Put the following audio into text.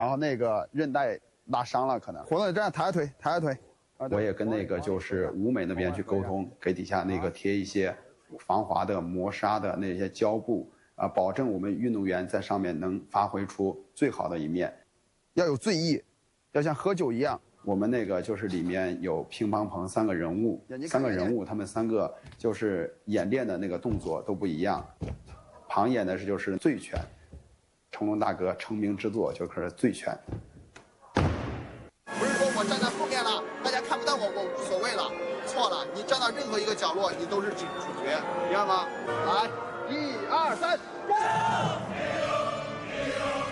然后那个韧带拉伤了，可能。活动你这样抬抬腿，抬抬腿。 我也跟那个就是舞美那边去沟通，给底下那个贴一些防滑的、磨砂的那些胶布啊，保证我们运动员在上面能发挥出最好的一面。 要有醉意，要像喝酒一样。 我们那个就是里面有乒乓棚3个人物，3个人物，他们3个就是演练的那个动作都不一样。庞演的就是醉拳，成龙大哥成名之作就是醉拳。 不是说我站在后面了，大家看不到我无所谓了，错了，你站到任何一个角落，你都是主角，明白吗？来，1、2、3，